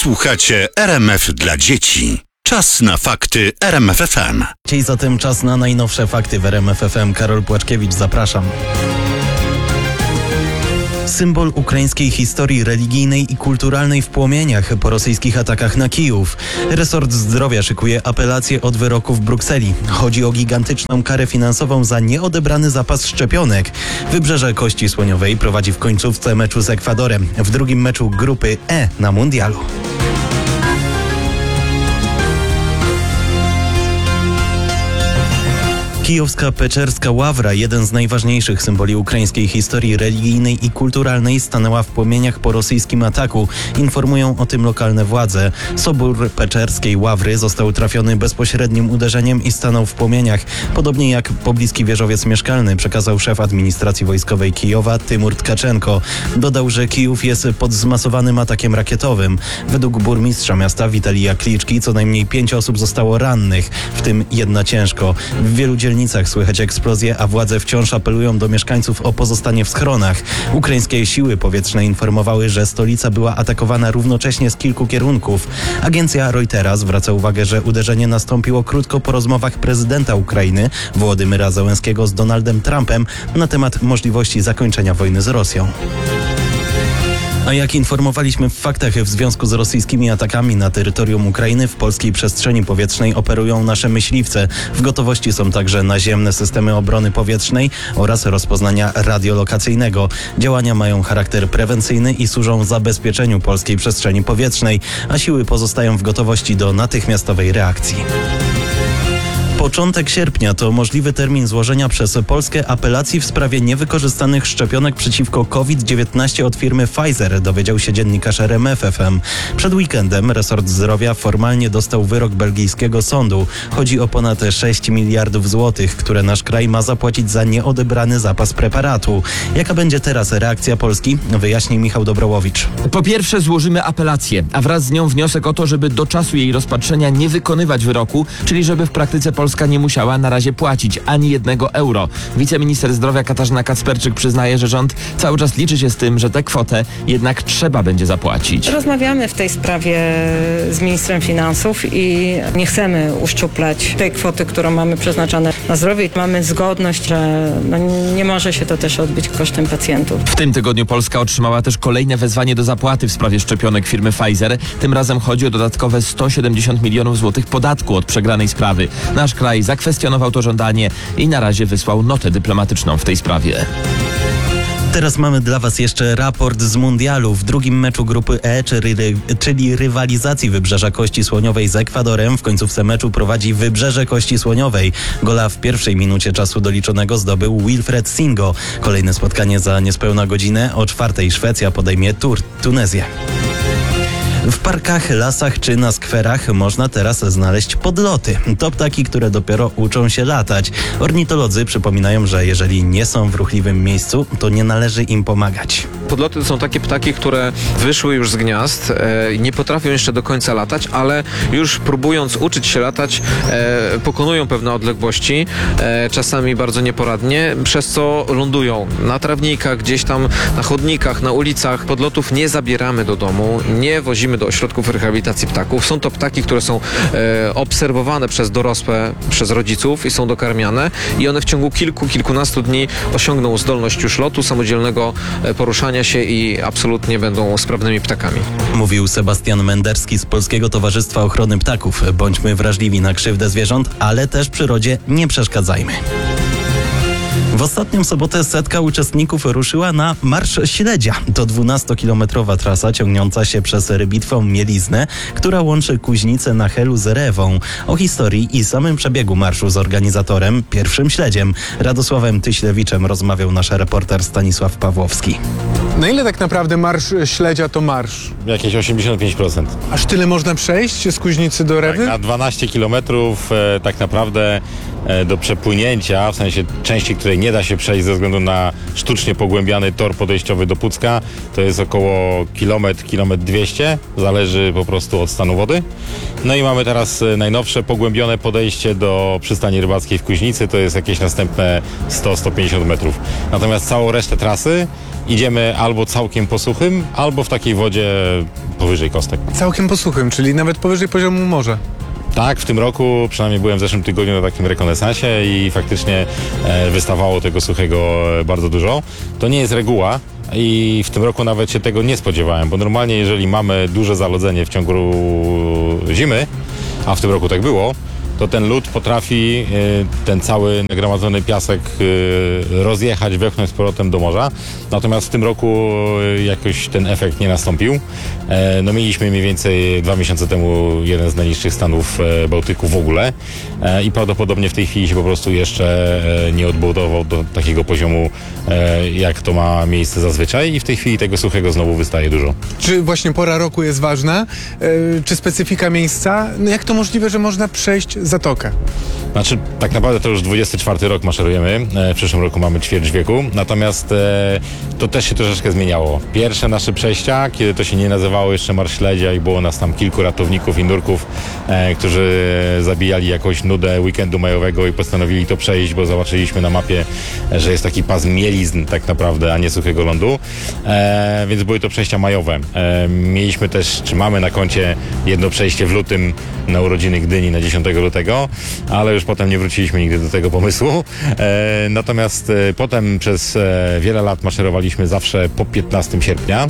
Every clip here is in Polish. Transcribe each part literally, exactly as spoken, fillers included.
Słuchacie R M F dla dzieci. Czas na fakty R M F F M. Dziś zatem czas na najnowsze fakty w R M F F M. Karol Płaczkiewicz, zapraszam. Symbol ukraińskiej historii religijnej i kulturalnej w płomieniach po rosyjskich atakach na Kijów. Resort Zdrowia szykuje apelację od wyroku w Brukseli. Chodzi o gigantyczną karę finansową za nieodebrany zapas szczepionek. Wybrzeże Kości Słoniowej prowadzi w końcówce meczu z Ekwadorem. W drugim meczu grupy E na mundialu. Kijowska Peczerska Ławra, jeden z najważniejszych symboli ukraińskiej historii religijnej i kulturalnej, stanęła w płomieniach po rosyjskim ataku. Informują o tym lokalne władze. Sobór Peczerskiej Ławry został trafiony bezpośrednim uderzeniem i stanął w płomieniach. Podobnie jak pobliski wieżowiec mieszkalny, przekazał szef administracji wojskowej Kijowa Tymur Tkaczenko. Dodał, że Kijów jest pod zmasowanym atakiem rakietowym. Według burmistrza miasta Witalija Kliczki co najmniej pięć osób zostało rannych, w tym jedna ciężko. W wielu dzielnicach W dzielnicach słychać eksplozje, a władze wciąż apelują do mieszkańców o pozostanie w schronach. Ukraińskie siły powietrzne informowały, że stolica była atakowana równocześnie z kilku kierunków. Agencja Reutera zwraca uwagę, że uderzenie nastąpiło krótko po rozmowach prezydenta Ukrainy Wołodymyra Zełenskiego z Donaldem Trumpem na temat możliwości zakończenia wojny z Rosją. A jak informowaliśmy w faktach, w związku z rosyjskimi atakami na terytorium Ukrainy w polskiej przestrzeni powietrznej operują nasze myśliwce. W gotowości są także naziemne systemy obrony powietrznej oraz rozpoznania radiolokacyjnego. Działania mają charakter prewencyjny i służą zabezpieczeniu polskiej przestrzeni powietrznej, a siły pozostają w gotowości do natychmiastowej reakcji. Początek sierpnia to możliwy termin złożenia przez Polskę apelacji w sprawie niewykorzystanych szczepionek przeciwko COVID dziewiętnaście od firmy Pfizer, dowiedział się dziennikarz R M F F M. Przed weekendem resort zdrowia formalnie dostał wyrok belgijskiego sądu. Chodzi o ponad sześć miliardów złotych, które nasz kraj ma zapłacić za nieodebrany zapas preparatu. Jaka będzie teraz reakcja Polski? Wyjaśni Michał Dobrołowicz. Po pierwsze złożymy apelację, a wraz z nią wniosek o to, żeby do czasu jej rozpatrzenia nie wykonywać wyroku, czyli żeby w praktyce Polska nie musiała na razie płacić ani jednego euro. Wiceminister zdrowia Katarzyna Kacperczyk przyznaje, że rząd cały czas liczy się z tym, że tę kwotę jednak trzeba będzie zapłacić. Rozmawiamy w tej sprawie z ministrem finansów i nie chcemy uszczuplać tej kwoty, którą mamy przeznaczone na zdrowie. Mamy zgodność, że no nie może się to też odbyć kosztem pacjentów. W tym tygodniu Polska otrzymała też kolejne wezwanie do zapłaty w sprawie szczepionek firmy Pfizer. Tym razem chodzi o dodatkowe sto siedemdziesiąt milionów złotych podatku od przegranej sprawy. Nasz kraj zakwestionował to żądanie i na razie wysłał notę dyplomatyczną w tej sprawie. Teraz mamy dla Was jeszcze raport z mundialu. W drugim meczu grupy E, czyli, czyli rywalizacji Wybrzeża Kości Słoniowej z Ekwadorem, w końcówce meczu prowadzi Wybrzeże Kości Słoniowej. Gola w pierwszej minucie czasu doliczonego zdobył Wilfred Singo. Kolejne spotkanie za niespełna godzinę. O czwartej Szwecja podejmie Tur- Tunezję. W parkach, lasach czy na skwerach można teraz znaleźć podloty. To ptaki, które dopiero uczą się latać. Ornitolodzy przypominają, że jeżeli nie są w ruchliwym miejscu, to nie należy im pomagać. Podloty to są takie ptaki, które wyszły już z gniazd, e, nie potrafią jeszcze do końca latać, ale już próbując uczyć się latać, e, pokonują pewne odległości, e, czasami bardzo nieporadnie, przez co lądują na trawnikach, gdzieś tam na chodnikach, na ulicach. Podlotów nie zabieramy do domu, nie wozimy do ośrodków rehabilitacji ptaków. Są to ptaki, które są e, obserwowane przez dorosłe, przez rodziców i są dokarmiane i one w ciągu kilku, kilkunastu dni osiągną zdolność już lotu, samodzielnego e, poruszania się i absolutnie będą sprawnymi ptakami. Mówił Sebastian Menderski z Polskiego Towarzystwa Ochrony Ptaków. Bądźmy wrażliwi na krzywdę zwierząt, ale też przyrodzie nie przeszkadzajmy. W ostatnią sobotę setka uczestników ruszyła na Marsz Śledzia. To dwunastokilometrowa trasa ciągnąca się przez rybitwą Mieliznę, która łączy Kuźnicę na Helu z Rewą. O historii i samym przebiegu marszu z organizatorem, pierwszym śledziem, Radosławem Tyślewiczem, rozmawiał nasz reporter Stanisław Pawłowski. Na ile tak naprawdę Marsz Śledzia to marsz? Jakieś osiemdziesiąt pięć procent. Aż tyle można przejść z Kuźnicy do Rewy? Tak, na dwanaście kilometrów e, tak naprawdę e, do przepłynięcia, w sensie części, której nie da się przejść ze względu na sztucznie pogłębiany tor podejściowy do Pucka, to jest około kilometr, kilometr dwieście, zależy po prostu od stanu wody. No i mamy teraz najnowsze pogłębione podejście do przystani rybackiej w Kuźnicy, to jest jakieś następne sto do stu pięćdziesięciu metrów. Natomiast całą resztę trasy idziemy albo całkiem po suchym, albo w takiej wodzie powyżej kostek. Całkiem posłuchym, czyli nawet powyżej poziomu morza. Tak, w tym roku, przynajmniej byłem w zeszłym tygodniu na takim rekonesansie i faktycznie e, wystawało tego suchego bardzo dużo. To nie jest reguła i w tym roku nawet się tego nie spodziewałem, bo normalnie jeżeli mamy duże zalodzenie w ciągu zimy, a w tym roku tak było, to ten lód potrafi y, ten cały nagromadzony piasek y, rozjechać, wepchnąć z powrotem do morza. Natomiast w tym roku y, jakoś ten efekt nie nastąpił. E, no mieliśmy mniej więcej dwa miesiące temu jeden z najniższych stanów e, Bałtyku w ogóle e, i prawdopodobnie w tej chwili się po prostu jeszcze e, nie odbudował do takiego poziomu, e, jak to ma miejsce zazwyczaj i w tej chwili tego suchego znowu wystaje dużo. Czy właśnie pora roku jest ważna? E, czy specyfika miejsca? No jak to możliwe, że można przejść zatokę? Znaczy, tak naprawdę to już dwudziesty czwarty rok maszerujemy, e, w przyszłym roku mamy ćwierć wieku, natomiast e, to też się troszeczkę zmieniało. Pierwsze nasze przejścia, kiedy to się nie nazywało jeszcze Marsz Śledzia i było nas tam kilku ratowników i nurków, e, którzy zabijali jakąś nudę weekendu majowego i postanowili to przejść, bo zobaczyliśmy na mapie, e, że jest taki pas mielizn tak naprawdę, a nie suchego lądu, e, więc były to przejścia majowe. E, mieliśmy też, czy mamy na koncie jedno przejście w lutym na urodziny Gdyni na dziesiątego lutego, ale już potem nie wróciliśmy nigdy do tego pomysłu. E, natomiast e, potem przez e, wiele lat maszerowaliśmy zawsze po piętnastego sierpnia,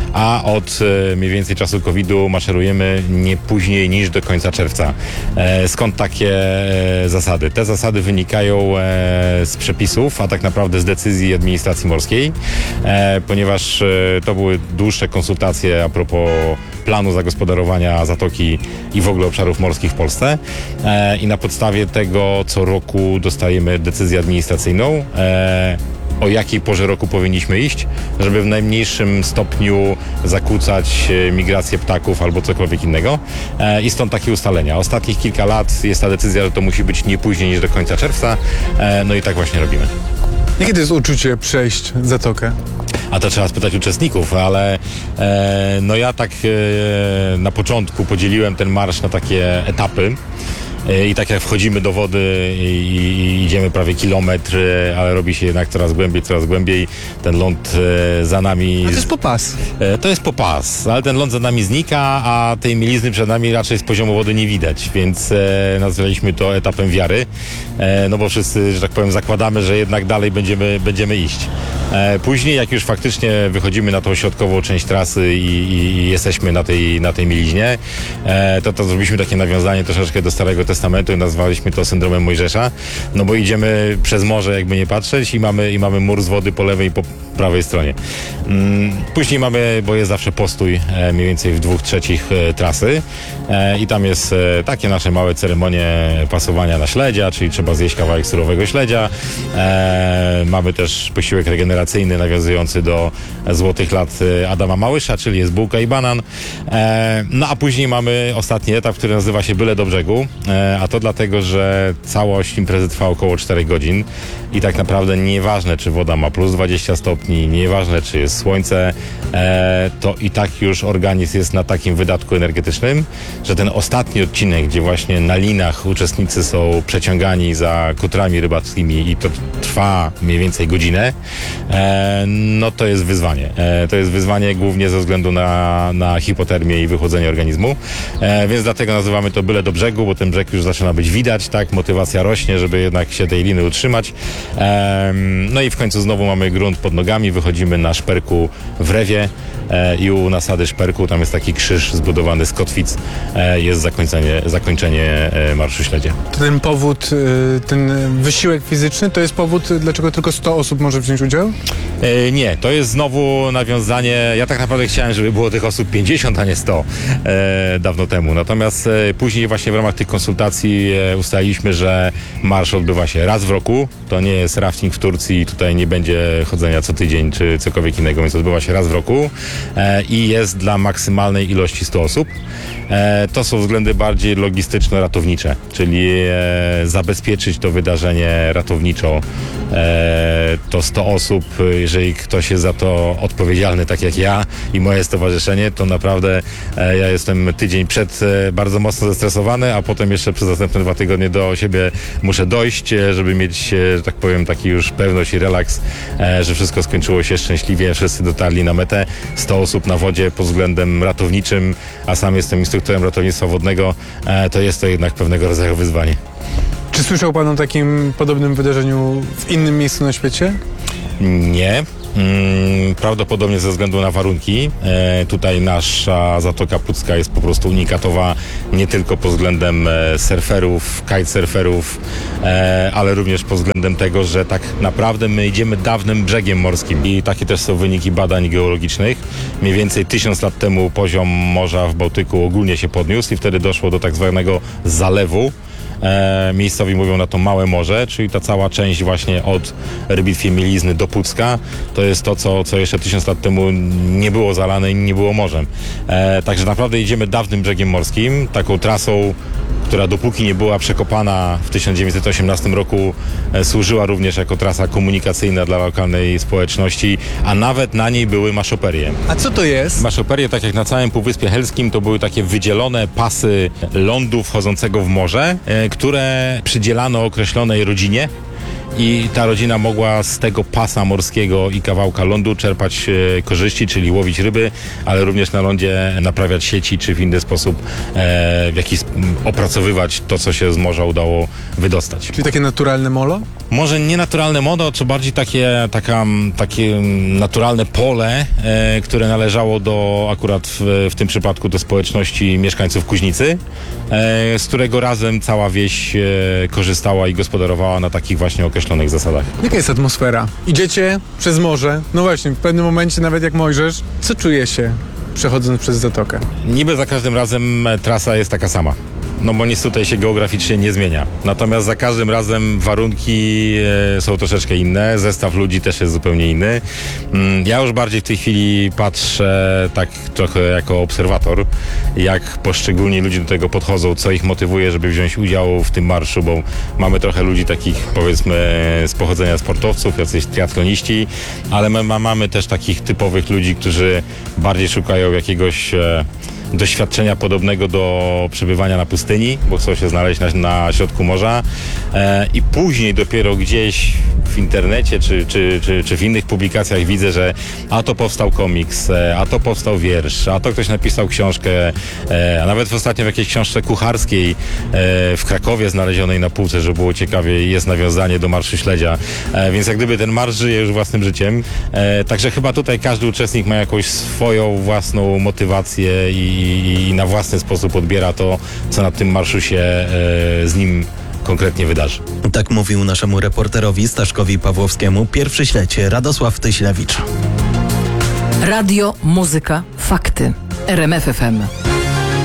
a od e, mniej więcej czasu kowida maszerujemy nie później niż do końca czerwca. E, skąd takie e, zasady? Te zasady wynikają e, z przepisów, a tak naprawdę z decyzji administracji morskiej, e, ponieważ e, to były dłuższe konsultacje a propos planu zagospodarowania zatoki i w ogóle obszarów morskich w Polsce. E, I na podstawie tego co roku dostajemy decyzję administracyjną, e, o jakiej porze roku powinniśmy iść, żeby w najmniejszym stopniu zakłócać e, migrację ptaków albo cokolwiek innego. E, I stąd takie ustalenia. Ostatnich kilka lat jest ta decyzja, że to musi być nie później niż do końca czerwca. E, no i tak właśnie robimy. Jakie to jest uczucie przejść zatokę? A to trzeba spytać uczestników, ale e, no ja tak e, na początku podzieliłem ten marsz na takie etapy. I tak jak wchodzimy do wody i, i idziemy prawie kilometr, ale robi się jednak coraz głębiej, coraz głębiej, ten ląd e, za nami... A to jest po pas. E, to jest po pas, ale ten ląd za nami znika, a tej mielizny przed nami raczej z poziomu wody nie widać, więc e, nazwaliśmy to etapem wiary, e, no bo wszyscy, że tak powiem, zakładamy, że jednak dalej będziemy, będziemy iść. E, później, jak już faktycznie wychodzimy na tą środkową część trasy i, i, i jesteśmy na tej, na tej mieliźnie, e, to, to zrobiliśmy takie nawiązanie troszeczkę do Starego Testamentu i nazwaliśmy to syndromem Mojżesza, no bo idziemy przez morze, jakby nie patrzeć, i mamy, i mamy mur z wody po lewej i po prawej stronie. Mm, później mamy, bo jest zawsze postój e, mniej więcej w dwóch trzecich e, trasy e, i tam jest e, takie nasze małe ceremonie pasowania na śledzia, czyli trzeba zjeść kawałek surowego śledzia. E, mamy też posiłek regeneracyjny nawiązujący do złotych lat Adama Małysza, czyli jest bułka i banan. E, no a później mamy ostatni etap, który nazywa się Byle do brzegu, e, a to dlatego, że całość imprezy trwa około czterech godzin i tak naprawdę nieważne, czy woda ma plus dwadzieścia stopni, nieważne, czy jest słońce, e, to i tak już organizm jest na takim wydatku energetycznym, że ten ostatni odcinek, gdzie właśnie na linach uczestnicy są przeciągani za kutrami rybackimi i to trwa mniej więcej godzinę, e, no to jest wyzwanie. E, to jest wyzwanie głównie ze względu na, na hipotermię i wychłodzenie organizmu, e, więc dlatego nazywamy to Byle do brzegu, bo ten brzeg już zaczyna być widać, tak, motywacja rośnie, żeby jednak się tej liny utrzymać. E, no i w końcu znowu mamy grunt pod nogami, wychodzimy na szperku w Rewie e, i u nasady szperku, tam jest taki krzyż zbudowany z kotwic, e, jest zakończenie, zakończenie e, Marszu Śledzia. To ten powód, y, ten wysiłek fizyczny, to jest powód, dlaczego tylko sto osób może wziąć udział? E, nie, to jest znowu nawiązanie, ja tak naprawdę chciałem, żeby było tych osób pięćdziesiąt, a nie sto e, dawno temu, natomiast e, później właśnie w ramach tych konsultacji e, ustaliliśmy, że marsz odbywa się raz w roku, to nie jest rafting w Turcji i tutaj nie będzie chodzenia co tydzień czy cokolwiek innego, więc odbywa się raz w roku e, i jest dla maksymalnej ilości stu osób. E, to są względy bardziej logistyczno-ratownicze, czyli e, zabezpieczyć to wydarzenie ratowniczo. E, to sto osób, jeżeli jeżeli ktoś jest za to odpowiedzialny, tak jak ja i moje stowarzyszenie, to naprawdę e, ja jestem tydzień przed e, bardzo mocno zestresowany, a potem jeszcze przez następne dwa tygodnie do siebie muszę dojść, e, żeby mieć, e, że tak powiem, taki już pewność i relaks, e, że wszystko skończyło się szczęśliwie, wszyscy dotarli na metę, sto osób na wodzie pod względem ratowniczym, a sam jestem instruktorem ratownictwa wodnego, e, to jest to jednak pewnego rodzaju wyzwanie. Czy słyszał pan o takim podobnym wydarzeniu w innym miejscu na świecie? Nie. Mm, prawdopodobnie ze względu na warunki. E, tutaj nasza Zatoka Pucka jest po prostu unikatowa nie tylko pod względem e, surferów, kitesurferów, e, ale również pod względem tego, że tak naprawdę my idziemy dawnym brzegiem morskim i takie też są wyniki badań geologicznych. Mniej więcej tysiąc lat temu poziom morza w Bałtyku ogólnie się podniósł i wtedy doszło do tak zwanego zalewu. E, miejscowi mówią na to Małe Morze, czyli ta cała część właśnie od Rybitwie Mielizny do Pucka, to jest to, co, co jeszcze tysiąc lat temu nie było zalane i nie było morzem. E, także naprawdę idziemy dawnym brzegiem morskim, taką trasą, która dopóki nie była przekopana w tysiąc dziewięćset osiemnastym roku e, służyła również jako trasa komunikacyjna dla lokalnej społeczności, a nawet na niej były maszoperie. A co to jest? Maszoperie, tak jak na całym Półwyspie Helskim, to były takie wydzielone pasy lądu wchodzącego w morze, e, które przydzielano określonej rodzinie. I ta rodzina mogła z tego pasa morskiego i kawałka lądu czerpać e, korzyści, czyli łowić ryby, ale również na lądzie naprawiać sieci, czy w inny sposób e, w jakiś opracowywać to, co się z morza udało wydostać. Czyli takie naturalne molo? Może nie naturalne modo, co bardziej takie, taka, takie naturalne pole, e, które należało do akurat w, w tym przypadku do społeczności mieszkańców Kuźnicy, e, z którego razem cała wieś e, korzystała i gospodarowała na takich właśnie określonych zasadach. Jaka jest atmosfera? Idziecie przez morze, no właśnie, w pewnym momencie nawet jak Mojżesz. Co czuje się przechodząc przez zatokę? Niby za każdym razem e, trasa jest taka sama. No bo nic tutaj się geograficznie nie zmienia. Natomiast za każdym razem warunki e, są troszeczkę inne, zestaw ludzi też jest zupełnie inny. Mm, ja już bardziej w tej chwili patrzę tak trochę jako obserwator, jak poszczególni ludzie do tego podchodzą, co ich motywuje, żeby wziąć udział w tym marszu, bo mamy trochę ludzi takich, powiedzmy, z pochodzenia sportowców, jacyś triatloniści, ale my ma, mamy też takich typowych ludzi, którzy bardziej szukają jakiegoś e, doświadczenia podobnego do przebywania na pustyni, bo chcą się znaleźć na, na środku morza e, i później dopiero gdzieś w internecie czy, czy, czy, czy w innych publikacjach widzę, że a to powstał komiks, e, a to powstał wiersz, a to ktoś napisał książkę, e, a nawet ostatnio w jakiejś książce kucharskiej e, w Krakowie znalezionej na półce, żeby było ciekawie, jest nawiązanie do Marszu Śledzia, e, więc jak gdyby ten marsz żyje już własnym życiem, e, także chyba tutaj każdy uczestnik ma jakąś swoją własną motywację i i na własny sposób odbiera to, co na tym marszu się e, z nim konkretnie wydarzy. Tak mówił naszemu reporterowi Staszkowi Pawłowskiemu pierwszy śledź Radosław Tyślewicz. Radio, muzyka, fakty. R M F F M.